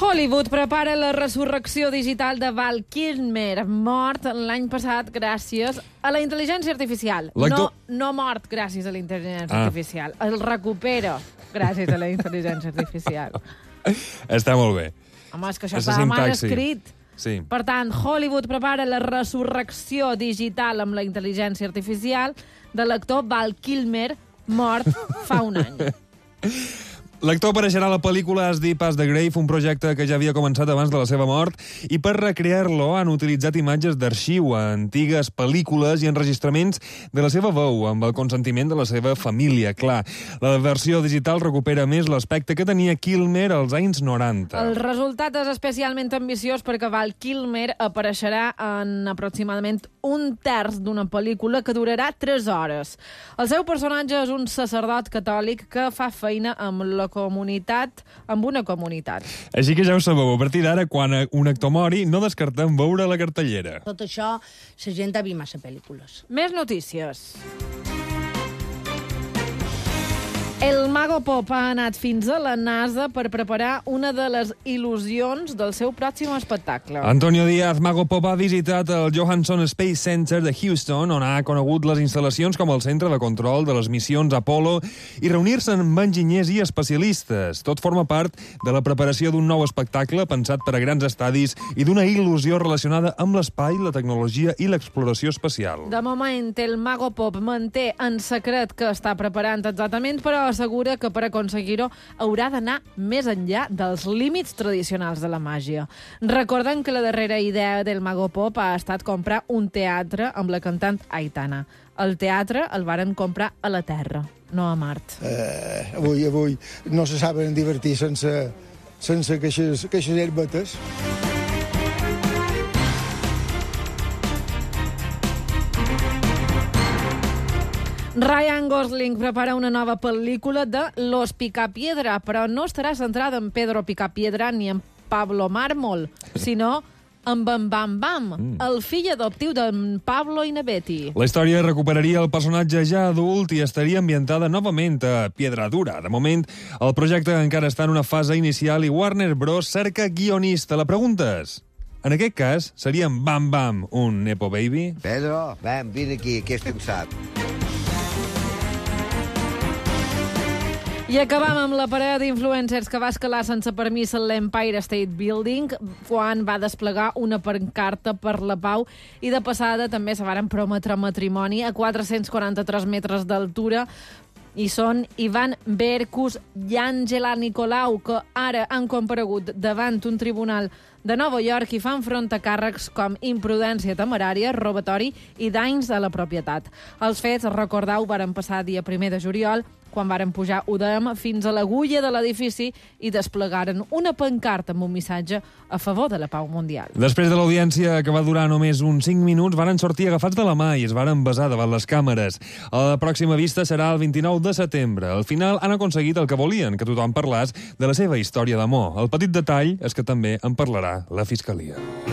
Hollywood prepara la resurrecció digital de Val Kilmer, mort l'any passat gràcies a la intel·ligència artificial. No mort gràcies a la intel·ligència artificial. El recupera gràcies a la intel·ligència artificial. Està molt bé. Home, és que això estava mal escrit. Sí. Per tant, Hollywood prepara la resurrecció digital amb la intel·ligència artificial de l'actor Val Kilmer, mort fa un any. L'actor apareixerà a la pel·lícula As Deep as the Grave, un projecte que ja havia començat abans de la seva mort, i per recrear-lo han utilitzat imatges d'arxiu, antigues pel·lícules i enregistraments de la seva veu, amb el consentiment de la seva família, clar. La versió digital recupera més l'aspecte que tenia Kilmer als anys 90. El resultat és especialment ambiciós perquè Val Kilmer apareixerà en aproximadament un terç d'una pel·lícula que durarà 3 hores. El seu personatge és un sacerdot catòlic que fa feina amb una comunitat. Així que ja ho sabeu, a partir d'ara, quan un actor mori, no descartem veure la cartellera. Tot això, la gent ha vist massa pel·lícules. Més notícies. El Mago Pop ha anat fins a la NASA per preparar una de les il·lusions del seu pròxim espectacle. Antonio Díaz, Mago Pop, ha visitat el Johnson Space Center de Houston, on ha conegut les instal·lacions com el centre de control de les missions Apollo i reunir-se amb enginyers i especialistes. Tot forma part de la preparació d'un nou espectacle pensat per a grans estadis i d'una il·lusió relacionada amb l'espai, la tecnologia i l'exploració espacial. De moment, el Mago Pop manté en secret que està preparant exactament, però assegura que per aconseguir-ho haurà d'anar més enllà dels límits tradicionals de la màgia. Recordem que la darrera idea del Mago Pop ha estat comprar un teatre amb la cantant Aitana. El teatre el varen comprar a la Terra, no a Mart. Avui no se saben divertir sense queixes herbetes. Ryan Gosling prepara una nova pel·lícula de Los Picapiedra, però no estarà centrada en Pedro Picapiedra ni en Pablo Mármol, sinó en Bam Bam Bam, el fill adoptiu d'en Pablo i na Betty. La història recuperaria el personatge ja adult i estaria ambientada novament a Piedradura. De moment, el projecte encara està en una fase inicial i Warner Bros. Cerca guionista. La pregunta és, en aquest cas, seria en Bam Bam un Nepo Baby? Pedro, ven, vine aquí, què has pensat? I acabam amb la parella d'influencers que va escalar sense permís a l'Empire State Building quan va desplegar una pancarta per la pau i de passada també se varen prometre matrimoni a 443 metres d'altura i són Ivan Berkus i Angela Nicolau, que ara han comparegut davant un tribunal de Nova York i fan front a càrrecs com imprudència temerària, robatori i danys a la propietat. Els fets, recordeu, varen passar dia 1 de juliol, quan varen pujar UDM fins a l'agulla de l'edifici i desplegaren una pancarta amb un missatge a favor de la pau mundial. Després de l'audiència, que va durar només uns 5 minuts, varen sortir agafats de la mà i es varen besar davant les càmeres. La pròxima vista serà el 29 de setembre. Al final han aconseguit el que volien, que tothom parlés de la seva història d'amor. El petit detall és que també en parlarà la Fiscalia.